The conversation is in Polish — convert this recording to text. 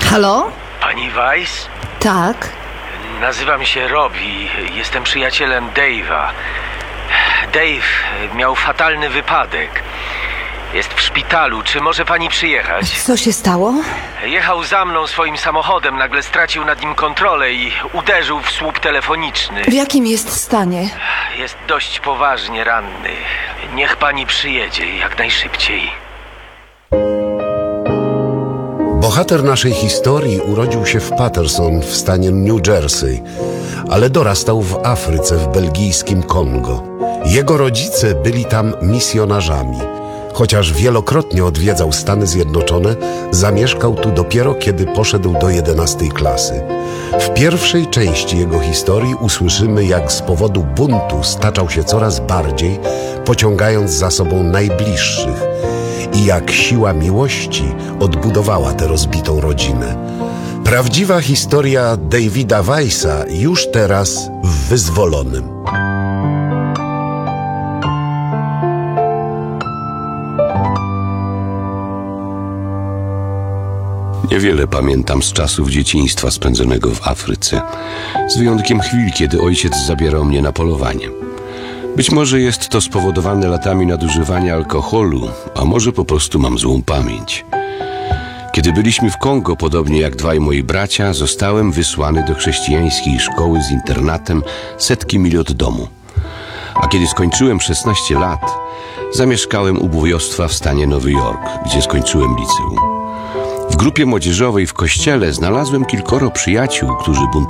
Halo? Pani Weiss? Tak. Nazywam się Robbie. Jestem przyjacielem Dave'a. Dave miał fatalny wypadek. Jest w szpitalu. Czy może pani przyjechać? Co się stało? Jechał za mną swoim samochodem. Nagle stracił nad nim kontrolę i uderzył w słup telefoniczny. W jakim jest stanie? Jest dość poważnie ranny. Niech pani przyjedzie jak najszybciej. Bohater naszej historii urodził się w Paterson w stanie New Jersey, ale dorastał w Afryce, w belgijskim Kongo. Jego rodzice byli tam misjonarzami. Chociaż wielokrotnie odwiedzał Stany Zjednoczone, zamieszkał tu dopiero kiedy poszedł do 11 klasy. W pierwszej części jego historii usłyszymy, jak z powodu buntu staczał się coraz bardziej, pociągając za sobą najbliższych, i jak siła miłości odbudowała tę rozbitą rodzinę. Prawdziwa historia Davida Weissa już teraz w Wyzwolonym. Niewiele pamiętam z czasów dzieciństwa spędzonego w Afryce, z wyjątkiem chwil, kiedy ojciec zabierał mnie na polowanie. Być może jest to spowodowane latami nadużywania alkoholu, a może po prostu mam złą pamięć. Kiedy byliśmy w Kongo, podobnie jak dwaj moi bracia, zostałem wysłany do chrześcijańskiej szkoły z internatem setki mil od domu. A kiedy skończyłem 16 lat, zamieszkałem u wujostwa w stanie Nowy Jork, gdzie skończyłem liceum. W grupie młodzieżowej w kościele znalazłem kilkoro przyjaciół, którzy buntowali